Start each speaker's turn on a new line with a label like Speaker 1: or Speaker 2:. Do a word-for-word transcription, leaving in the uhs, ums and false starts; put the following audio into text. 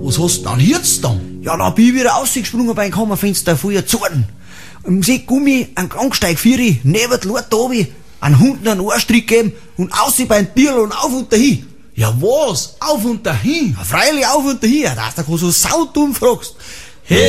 Speaker 1: Was hast du dann jetzt dann?
Speaker 2: Ja, dann bin ich wieder rausgesprungen beim Kammerfenster vor ihr Zorn. Im See Gummi, einen Gangsteig vieri, neben die Leute da oben, einen Hunden einen Ohrstrick geben und aussehen beim Tierl und auf und dahin.
Speaker 1: Ja was? Auf und dahin?
Speaker 2: Ja, freilich auf und dahin, dass du so saudumm fragst.